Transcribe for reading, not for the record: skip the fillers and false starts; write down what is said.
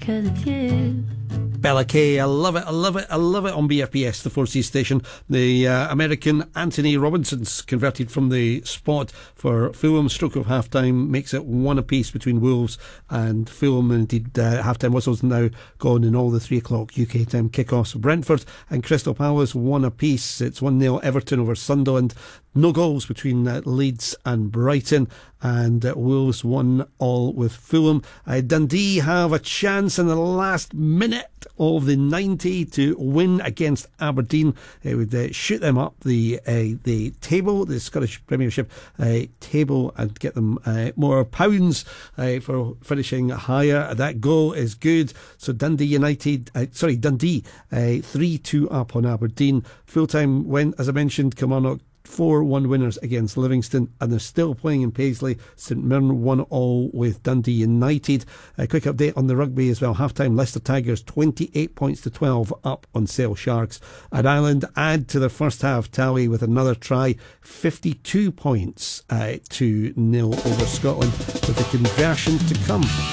'cause it's you. Bella Kay, I love it, I love it, I love it on BFBS, the 4C station. The American Anthony Robinson's converted from the spot for Fulham. Stroke of half-time makes it one apiece between Wolves and Fulham. And indeed, half-time whistles now gone in all the 3 o'clock UK time kickoffs. Brentford and Crystal Palace one apiece. It's 1-0 Everton over Sunderland. No goals between Leeds and Brighton, and Wolves 1-1 with Fulham. Dundee have a chance in the last minute of the 90 to win against Aberdeen. It would shoot them up the table, the Scottish Premiership table, and get them more pounds for finishing higher. That goal is good. So Dundee 3-2 up on Aberdeen. Full-time went, as I mentioned, Kilmarnock 4-1 winners against Livingston, and they're still playing in Paisley. St Mirren 1-1 with Dundee United. A quick update on the rugby as well. Half-time, Leicester Tigers 28 points to 12 up on Sale Sharks. And Ireland add to their first half tally with another try, 52 points to 0 over Scotland, with the conversion to come.